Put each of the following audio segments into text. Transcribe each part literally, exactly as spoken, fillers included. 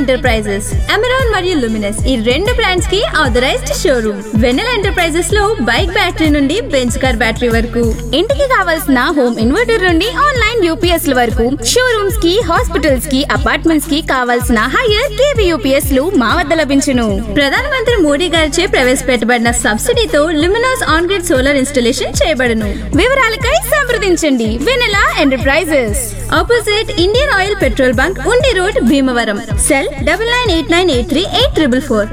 Enterprises, Amaron మరియు Luminous ఈ రెండు బ్రాండ్స్ కి ఆథరైజ్డ్ షోరూమ్. వెన్నెల ఎంటర్ప్రైజెస్ లో బైక్ బ్యాటరీ నుండి బెంచ్ కార్ బ్యాటరీ వరకు, ఇంటికి కావాల్సిన హోమ్ ఇన్వర్టర్ నుండి ఆన్లైన్ యూపీఎస్ ల వరకు, షోరూమ్స్ కి, హాస్పిటల్స్ కి, అపార్ట్మెంట్స్ కి కావాల్సిన హైయర్ కేవీ యూపీఎస్ లు మా వద్ద లభించును. ప్రధానమంత్రి మోడీ గారిచే ప్రవేశపెట్టబడిన సబ్సిడీతో Luminous on grid solar installation చేయబడును. వివరాలకై సంప్రదించండి వెన్నెల enterprises, opposite Indian oil petrol bunk, ఉండి road, Bhimavaram. Cell double nine eight nine eight three eight triple four.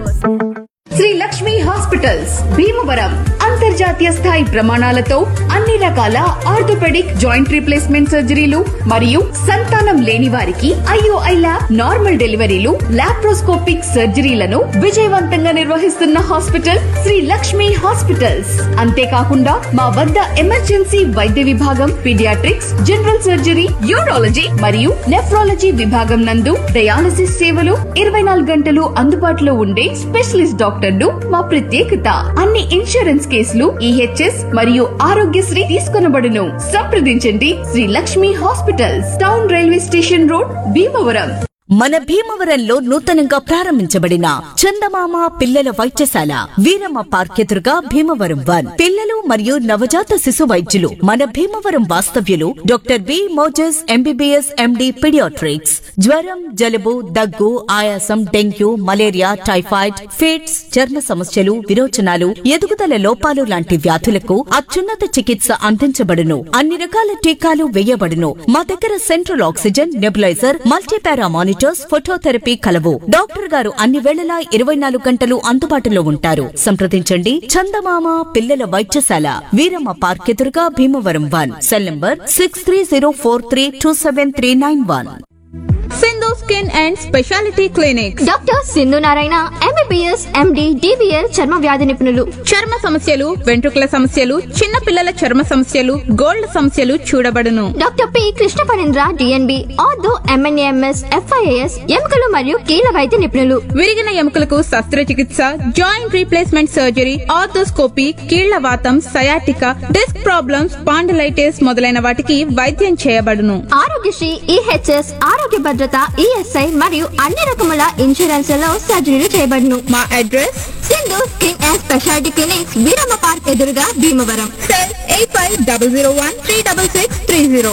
Shri Lakshmi hospitals Bhimavaram అంతర్జాతీయ స్థాయి ప్రమాణాలతో అన్ని రకాల ఆర్థోపెడిక్ జాయింట్ రీప్లేస్మెంట్ సర్జరీలు మరియు సంతానం లేని వారికి ఐఓఐ ల్యాబ్, నార్మల్ డెలివరీలు, లాప్రోస్కోపిక్ సర్జరీలను విజయవంతంగా నిర్వహిస్తున్న హాస్పిటల్ శ్రీ లక్ష్మి హాస్పిటల్స్. అంతేకాకుండా మా వద్ద ఎమర్జెన్సీ వైద్య విభాగం, పీడియాట్రిక్స్, జనరల్ సర్జరీ, యూరాలజీ మరియు నెఫ్రాలజీ విభాగం నందు డయాలసిస్ సేవలు ఇరవై నాలుగు గంటలు అందుబాటులో ఉండే స్పెషలిస్ట్ డాక్టర్లు మా ప్రత్యేకత. అన్ని ఇన్సూరెన్స్ కేసులు ఈహెచ్ఎస్ మరియు ఆరోగ్యశ్రీ తీసుకొనబడును. సంప్రదించండి Shri Lakshmi hospitals, town railway station road, Bhimavaram. మన భీమవరంలో నూతనంగా ప్రారంభించబడిన చందమామ పిల్లల వైద్యశాల వీరమ్మ పార్క్ ఎదురుగా భీమవరం వన్. పిల్లలు మరియు నవజాత శిశు వైద్యులు మన భీమవరం వాస్తవ్యులు doctor B Moses MBBS MD paediatrics. జ్వరం, జలుబు, దగ్గు, ఆయాసం, డెంగ్యూ, మలేరియా, టైఫాయిడ్, ఫిట్స్, చర్మ సమస్యలు, విరోచనాలు, ఎదుగుదల లోపాలు లాంటి వ్యాధులకు అత్యున్నత చికిత్స అందించబడును. అన్ని రకాల టీకాలు వేయబడును. మా దగ్గర central oxygen, nebuliser, multipara monitor, phototherapy కలవు. డాక్టర్ గారు అన్ని వేళలా ఇరవై నాలుగు గంటలు అందుబాటులో ఉంటారు. సంప్రదించండి చందమామ పిల్లల వైద్యశాల వీరమ్మ పార్క్ ఎదురుగా Bhimavaram one. Cell number six three zero four three two seven three nine one. Sindhu skin and speciality clinic, doctor Sindhu Narayana MBBS MD DVL చర్మ వ్యాధి నిపుణులు. చర్మ సమస్యలు, వెంట్రుకల సమస్యలు, చిన్న పిల్లల చర్మ సమస్యలు, గోల్డ్ సమస్యలు చూడబడును. Doctor P Krishna Parendra DNB ortho MNAMS FIAS ఎముకలు మరియు కీళ్ళ వైద్య నిపుణులు. విరిగిన ఎముకలకు శస్త్రచికిత్స, జాయింట్ రీప్లేస్మెంట్ సర్జరీ, ఆర్థోస్కోపీ, కీళ్ల వాతం, సయాటికా, డిస్క్ ప్రాబ్లమ్స్, పాండలైటిస్ మొదలైన వాటికి వైద్యం చేయబడును. ఆరోగ్యశ్రీ, ఈహెచ్ఎస్, ఆరోగ్య భద్రత, ఈఎస్ఐ మరియు అన్ని రకముల ఇన్సూరెన్స్లలో సర్జరీలు చేయబడును. మా address Sindhu skin and speciality clinics Veeramma park ఎదురుగా Bhimavaram. Cell eight five double zero one three double six three zero.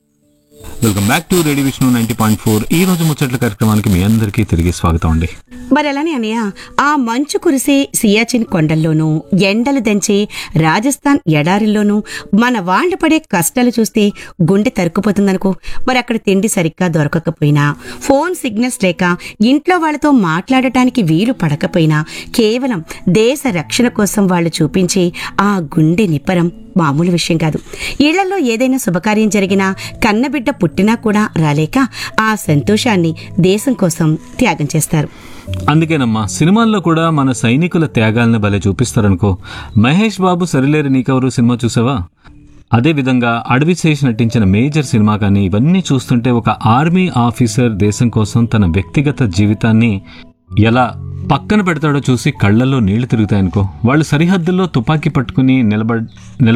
Welcome back to radio Vishnu ninety point four. ఈ రోజు ముచ్చట్ల కార్యక్రమానికి మీ అందరికీ తిరిగి స్వాగతం అండి. మరి అలానే అన్నయ్య, ఆ మంచు కురిసే సియాచిన్ కొండల్లోనూ, ఎండలు దంచే రాజస్థాన్ ఎడారిల్లోనూ మన వాళ్ళు పడే కష్టాలు చూస్తే గుండె తరుక్కుపోతుందనుకో. మరి అక్కడ తిండి సరిగ్గా దొరకకపోయినా, ఫోన్ సిగ్నల్స్ లేక, ఇంట్లో వాళ్ళతో మాట్లాడటానికి వీలు పడకపోయినా, కేవలం దేశ రక్షణ కోసం వాళ్ళు చూపించే ఆ గుండె నిప్పరం మామూలు విషయం కాదు. ఇళ్లలో ఏదైనా శుభకార్యం జరిగినా, కన్నబిడ్డ పుట్టినా కూడా రాలేక ఆ సంతోషాన్ని దేశం కోసం త్యాగం చేస్తారు. అందుకేనమ్మా సినిమాల్లో కూడా మన సైనికుల త్యాగాలను భలే చూపిస్తారనుకో. మహేష్ బాబు సరిలేరు నీకెవరు సినిమా చూసావా? అదేవిధంగా అడవి శేష్ నటించిన మేజర్ సినిమా కానీ ఇవన్నీ చూస్తుంటే ఒక ఆర్మీ ఆఫీసర్ దేశం కోసం తన వ్యక్తిగత జీవితాన్ని ఎలా పక్కన పెడతాడో చూసి కళ్లలో నీళ్లు తిరుగుతాయనుకో. వాళ్ళు సరిహద్దుల్లో తుపాకీ పట్టుకుని నిలబ